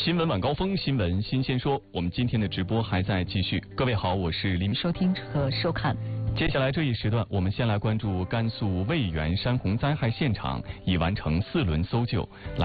新闻晚高峰，新闻新鲜说。我们今天的直播还在继续。各位好，我是林。 收听和收看。 接下来这一时段，我们先来关注甘肃渭源山洪灾害现场已完成4轮搜救。